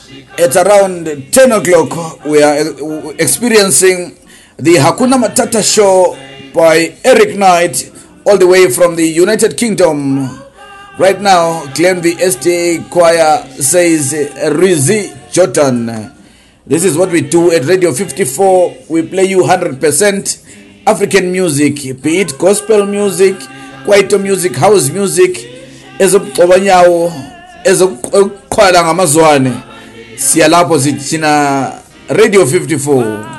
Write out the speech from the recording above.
It's around 10 o'clock. We are experiencing the Hakuna Matata show by Eric Knight, all the way from the United Kingdom. Right now, Claim the STA choir says Rizi Jotan. This is what we do at Radio 54. We play you 100% African music, be it gospel music, kwaito music, house music, ezokubanyawo, ezokuqala ngamazwane. Siyalapho sithina Radio 54.